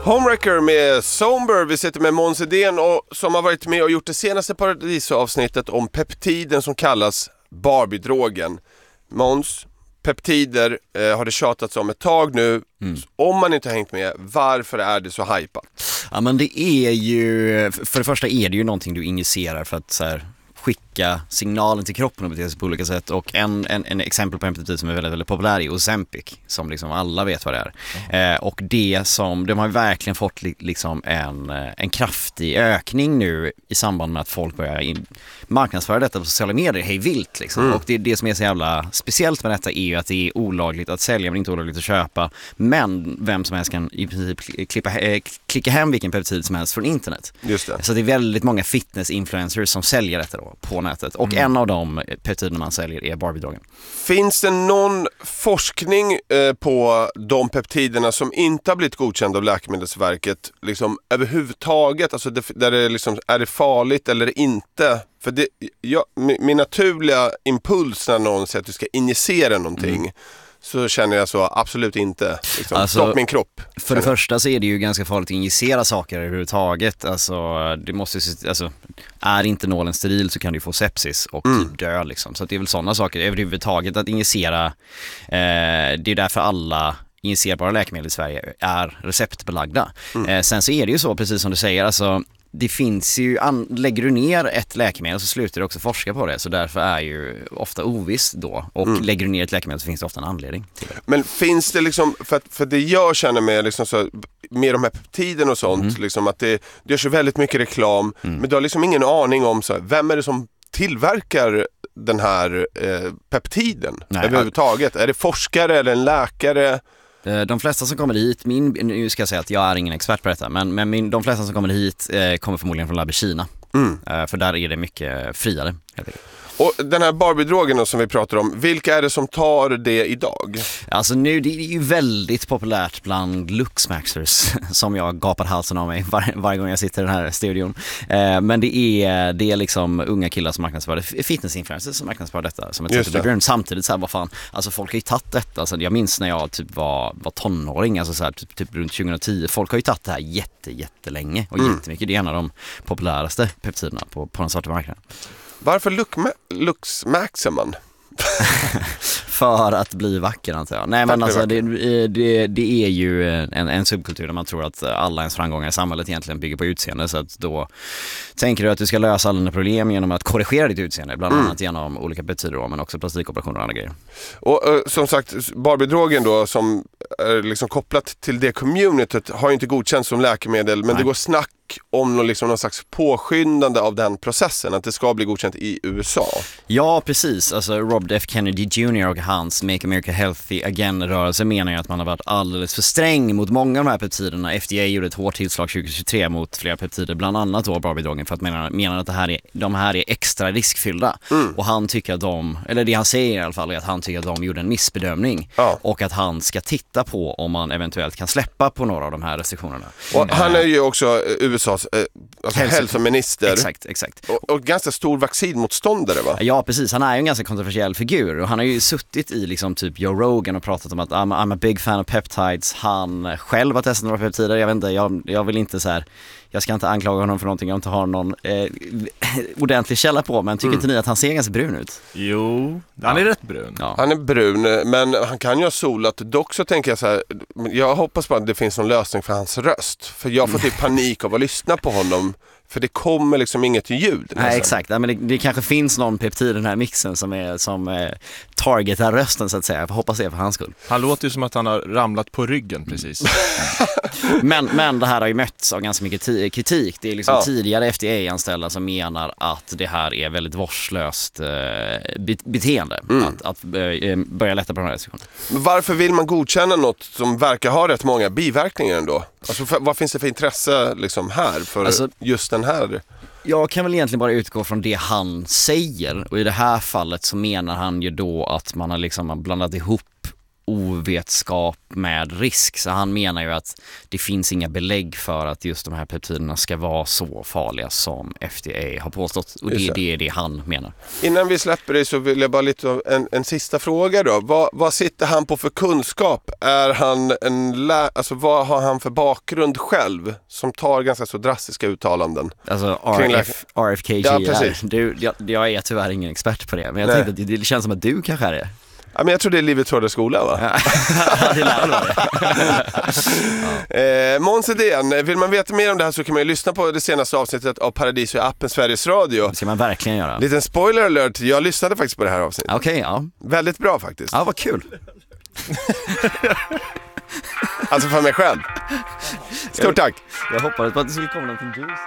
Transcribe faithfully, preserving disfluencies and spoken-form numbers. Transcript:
Homewrecker med Somber. Vi sitter med Måns Edén och som har varit med och gjort det senaste Paradiso-avsnittet om peptiden som kallas Barbie-drogen. Måns, peptider eh, har det tjatats om ett tag nu. Mm. Om man inte har hängt med, varför är det så hypat? Ja, men det är ju, för det första är det ju någonting du injicerar för att så här, skicka signalen till kroppen och bete sig på olika sätt. Och en, en, en exempel på en peptid som är väldigt, väldigt populär är Ozempic, som liksom alla vet vad det är. Mm. Eh, och det som, de har verkligen fått li, liksom en, en kraftig ökning nu i samband med att folk börjar in, marknadsföra detta på sociala medier hej vilt liksom. Mm. Och det, det som är så jävla speciellt med detta är ju att det är olagligt att sälja men inte olagligt att köpa. Men vem som helst kan i princip klippa, eh, klicka hem vilken peptid som helst från internet. Just det. Så det är väldigt många fitness-influencers som säljer detta då på nätet. Och mm. en av de peptiderna man säljer är Barbie-drogen. Finns det någon forskning eh, på de peptiderna som inte har blivit godkända av Läkemedelsverket liksom överhuvudtaget? Alltså det, där det liksom, är det farligt eller inte? För det, jag, min naturliga impuls när någon säger att du ska injicera någonting mm. så känner jag så absolut inte. Liksom, alltså, stopp min kropp. För det första så är det ju ganska farligt att injicera saker överhuvudtaget. Alltså, det måste, alltså, är inte nålen steril så kan du få sepsis och mm. typ dö. Liksom. Så det är väl sådana saker överhuvudtaget att injicera. Eh, det är därför alla injicerbara läkemedel i Sverige är receptbelagda. Mm. Eh, sen så är det ju så, precis som du säger, alltså det finns ju, an, lägger du ner ett läkemedel så slutar du också forska på det, så därför är ju ofta oviss då, och mm. lägger du ner ett läkemedel så finns det ofta en anledning till det. Men finns det liksom, för, att, för det jag känner med, liksom så, med de här peptiden och sånt, mm. liksom att det, det görs väldigt mycket reklam, mm. men du har liksom ingen aning om så, vem är det som tillverkar den här eh, peptiden Nej, överhuvudtaget? Är det forskare eller en läkare? De flesta som kommer hit, min, nu ska jag säga att jag är ingen expert på detta, men, men min, de flesta som kommer hit eh, kommer förmodligen från labb i Kina. Mm. Eh, för där är det mycket friare, helt enkelt. Och den här Barbie-drogen som vi pratar om, vilka är det som tar det idag? Alltså nu, det är ju väldigt populärt bland Luxmaxers som jag gapar halsen av mig var, varje gång jag sitter i den här studion. Eh, men det är, det är liksom unga killar som marknadsför det, fitnessinfluencers som marknadsför detta som ett sätt att bli brun. Samtidigt så här, vad fan, alltså folk har ju tagit detta. Alltså, jag minns när jag typ var, var tonåring, alltså så här, typ, typ runt tjugohundratio. Folk har ju tagit det här jätte, jättelänge och mm. jättemycket. Det är en av de populäraste peptiderna på, på den svarta marknaden. Varför Luxmaxar man? För att bli vacker, antar jag. Nej, men alltså, det, det, det är ju en, en subkultur där man tror att alla ens framgångar i samhället egentligen bygger på utseende. Så att då tänker du att du ska lösa alla dina problem genom att korrigera ditt utseende. Bland annat mm. genom olika peptider, men också plastikoperationer och andra grejer. Och uh, som sagt, Barbie-drogen då, som är liksom kopplat till det communityt, har ju inte godkänts som läkemedel. Men Nej. Det går snack om någon, liksom någon slags påskyndande av den processen, att det ska bli godkänt i U S A. Ja, precis. Alltså Robert F. Kennedy junior och hans Make America Healthy Again-rörelse menar ju att man har varit alldeles för sträng mot många av de här peptiderna. F D A gjorde ett hårt tillslag tjugohundratjugotre mot flera peptider, bland annat då Barbie-drogen, för att mena, menar att det här är, de här är extra riskfyllda. Mm. Och han tycker att de, eller det han säger i alla fall, är att han tycker att de gjorde en missbedömning. Ja. Och att han ska titta på om man eventuellt kan släppa på några av de här restriktionerna. Och han är ju också U S A:s eh, alltså Hälso- hälsominister. Exakt, exakt. Och, och ganska stor vaccinmotståndare, va? Ja, precis. Han är ju en ganska kontroversiell figur. Och han har ju suttit i liksom typ Joe Rogan och pratat om att I'm, I'm a big fan of peptides. Han själv har testat några peptider. Jag vet inte, jag, jag vill inte så här... Jag ska inte anklaga honom för någonting jag inte har någon eh, ordentlig källa på. Men tycker mm. inte ni att han ser ganska brun ut? Jo, han är ja. rätt brun. Ja. Han är brun, men han kan ju ha solat. Dock så tänker jag så här, jag hoppas bara att det finns någon lösning för hans röst. För jag får typ panik av att lyssna på honom. För det kommer liksom inget ljud. Nej, exakt. Ja, men det, det kanske finns någon peptid i den här mixen som, är, som eh, targetar rösten, så att säga. Jag hoppas det för hans skull. Han låter ju som att han har ramlat på ryggen precis. men, men det här har ju mötts av ganska mycket t- kritik. Det är liksom ja. tidigare F D A-anställda som menar att det här är väldigt vårdslöst eh, beteende. Mm. Att, att eh, börja lätta på den här restriktionen. Varför vill man godkänna något som verkar ha rätt många biverkningar ändå? Alltså, för, vad finns det för intresse liksom här för alltså, just den här? Jag kan väl egentligen bara utgå från det han säger. Och i det här fallet så menar han ju då att man har liksom blandat ihop ovetskap med risk. Så han menar ju att det finns inga belägg för att just de här peptiderna ska vara så farliga som F D A har påstått. Och det, det är det han menar. Innan vi släpper det så vill jag bara lite en, en sista fråga då. Vad, vad sitter han på för kunskap? Är han en lä- alltså vad har han för bakgrund själv som tar ganska så drastiska uttalanden? Alltså R F, R F K G Ja, R. precis. Du, jag, jag är tyvärr ingen expert på det, men jag Nej. tänkte att det, det känns som att du kanske är det. Ja, men jag tror det är Livets Hårda Skola, va? Ja, det lär väl vara det. eh, Måns Edén, vill man veta mer om det här så kan man ju lyssna på det senaste avsnittet av Paradiso i appen Sveriges Radio. Det ska man verkligen göra. Liten spoiler alert, jag lyssnade faktiskt på det här avsnittet. Okej, okay, ja. Väldigt bra faktiskt. Ja, vad kul. Alltså för mig själv. Stort tack. Jag hoppades på att det skulle komma någonting ljus.